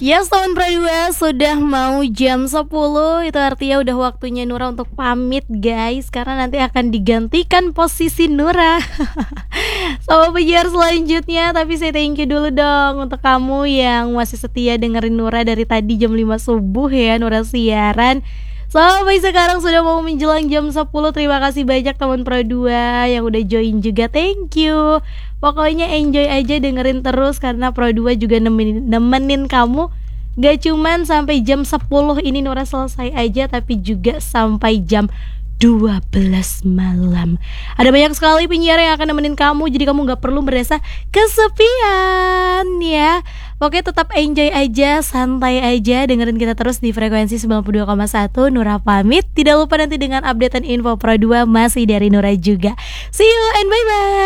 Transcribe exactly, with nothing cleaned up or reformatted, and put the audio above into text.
Yes, teman Pradua, sudah mau jam sepuluh. Itu artinya udah waktunya Nura untuk pamit guys, karena nanti akan digantikan posisi Nura sama penyiar selanjutnya. Tapi saya thank you dulu dong untuk kamu yang masih setia dengerin Nura dari tadi jam lima subuh ya, Nura siaran sampai sekarang sudah mau menjelang jam sepuluh. Terima kasih banyak teman Pro dua yang udah join juga, thank you. Pokoknya enjoy aja dengerin terus, karena Pro dua juga nemenin, nemenin kamu. Gak cuman sampai jam sepuluh ini Nura selesai aja, tapi juga sampai jam dua belas malam. Ada banyak sekali penyiar yang akan nemenin kamu, jadi kamu gak perlu merasa kesepian ya. Pokoknya tetap enjoy aja, santai aja, dengerin kita terus di frekuensi sembilan puluh dua koma satu. Nura pamit, tidak lupa nanti dengan updatean info Pro dua masih dari Nura juga. See you and bye-bye.